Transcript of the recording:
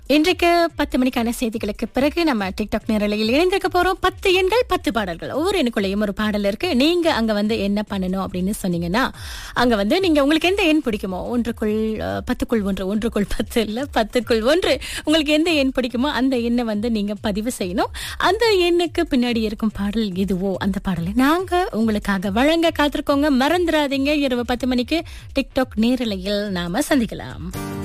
இன்றைக்கு 10 மணிக்கான செய்திகளுக்கு பிறகு நம்ம டிக்டாக் நேரலையில் இணைந்திருக்க போறோம். 10 எண்கள் 10 பாடல்கள். ஒவ்வொரு எண்ணுக்குள்ளேயும் ஒரு பாடல் இருக்கு. நீங்க அங்க என்ன பண்ணணும் அப்படின்னு சொன்னீங்கன்னா, அங்க நீங்க உங்களுக்கு எந்த எண் பிடிக்குமோ, ஒன்றுக்குள் 10க்குள் 1, ஒன்றுக்குள் 10 இல்ல 10க்குள் 1, உங்களுக்கு எந்த எண் பிடிக்குமோ அந்த எண்ணை நீங்க பதிவு செய்யணும். அந்த எண்ணுக்கு பின்னாடி இருக்கும் பாடல் எதுவோ அந்த பாடலை நாங்க உங்களுக்காக வழங்க காத்திருக்கோங்க. மறந்துடாதீங்க, இரவு 10 மணிக்கு டிக்டாக் நேரலையில் நாம சந்திக்கலாம்.